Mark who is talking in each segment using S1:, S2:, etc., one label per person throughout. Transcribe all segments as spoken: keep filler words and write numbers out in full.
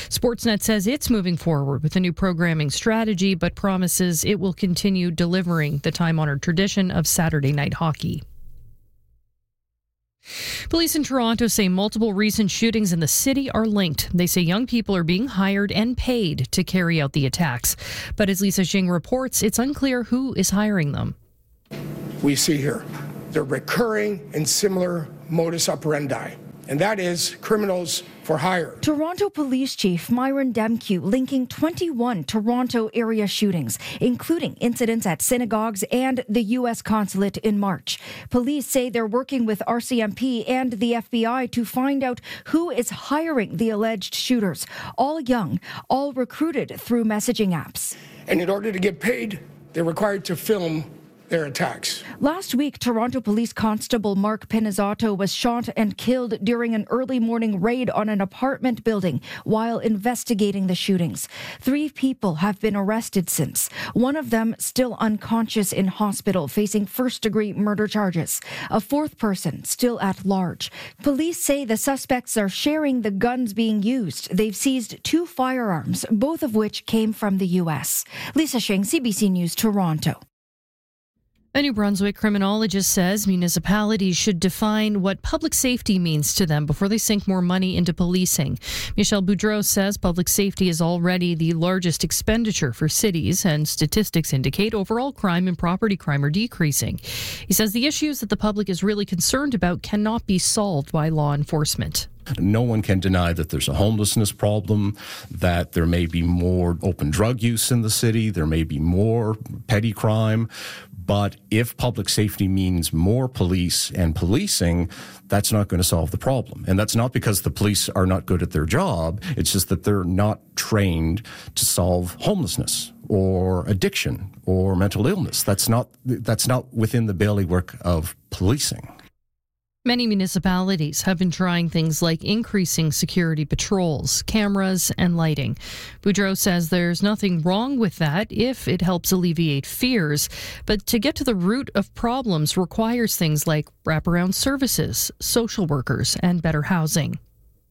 S1: Sportsnet says it's moving forward with a new programming strategy, but promises it will continue delivering the time-honored tradition of Saturday night hockey. Police in Toronto say multiple recent shootings in the city are linked. They say young people are being hired and paid to carry out the attacks. But as Lisa Xing reports, it's unclear who is hiring them.
S2: We see here, they're recurring and similar modus operandi, and that is criminals for hire.
S3: Toronto Police Chief Myron Demkiw linking twenty-one Toronto area shootings, including incidents at synagogues and the U S consulate in March. Police say they're working with R C M P and the F B I to find out who is hiring the alleged shooters, all young, all recruited through messaging apps.
S2: And in order to get paid, they're required to film their attacks.
S3: Last week, Toronto Police Constable Mark Pinizzotto was shot and killed during an early morning raid on an apartment building while investigating the shootings. Three people have been arrested since, one of them still unconscious in hospital facing first-degree murder charges. A fourth person still at large. Police say the suspects are sharing the guns being used. They've seized two firearms, both of which came from the U S. Lisa Xing, C B C News, Toronto.
S1: A New Brunswick criminologist says municipalities should define what public safety means to them before they sink more money into policing. Michel Boudreau says public safety is already the largest expenditure for cities, and statistics indicate overall crime and property crime are decreasing. He says the issues that the public is really concerned about cannot be solved by law enforcement.
S4: No one can deny that there's a homelessness problem, that there may be more open drug use in the city, there may be more petty crime. But if public safety means more police and policing, that's not going to solve the problem. And that's not because the police are not good at their job. It's just that they're not trained to solve homelessness or addiction or mental illness. That's not, that's not within the bailiwick of policing.
S1: Many municipalities have been trying things like increasing security patrols, cameras, and lighting. Boudreau says there's nothing wrong with that if it helps alleviate fears, but to get to the root of problems requires things like wraparound services, social workers, and better housing.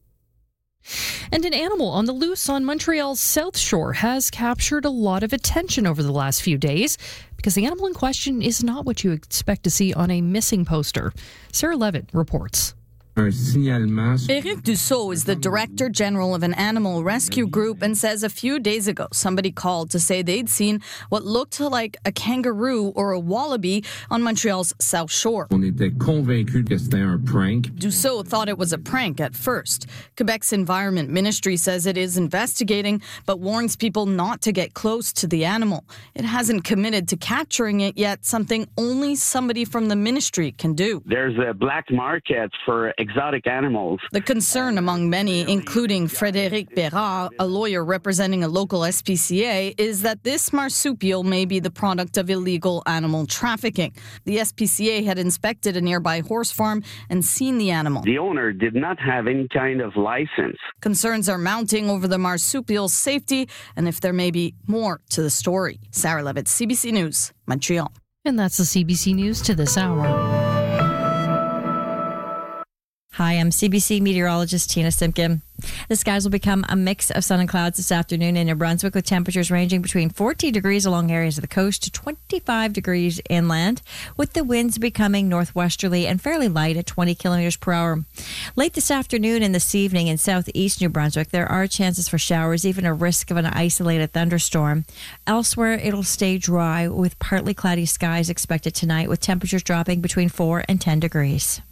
S1: And an animal on the loose on Montreal's South Shore has captured a lot of attention over the last few days because the animal in question is not what you expect to see on a missing poster. Sarah Levitt reports.
S5: Éric Dussault is the director general of an animal rescue group and says a few days ago somebody called to say they'd seen what looked like a kangaroo or a wallaby on Montreal's South Shore. Dussault thought it was a prank at first. Quebec's Environment Ministry says it is investigating but warns people not to get close to the animal. It hasn't committed to capturing it yet, something only somebody from the ministry can do.
S6: There's a black market for exotic animals.
S5: The concern among many, including Frédéric Bérard, a lawyer representing a local S P C A, is that this marsupial may be the product of illegal animal trafficking. The S P C A had inspected a nearby horse farm and seen the animal.
S6: The owner did not have any kind of license.
S5: Concerns are mounting over the marsupial's safety and if there may be more to the story. Sarah Levitt, C B C News, Montreal.
S1: And that's the C B C News to this hour.
S7: Hi, I'm C B C meteorologist Tina Simpkin. The skies will become a mix of sun and clouds this afternoon in New Brunswick, with temperatures ranging between fourteen degrees along areas of the coast to twenty-five degrees inland, with the winds becoming northwesterly and fairly light at twenty kilometers per hour. Late this afternoon and this evening in southeast New Brunswick, there are chances for showers, even a risk of an isolated thunderstorm. Elsewhere, it'll stay dry with partly cloudy skies expected tonight, with temperatures dropping between four and ten degrees.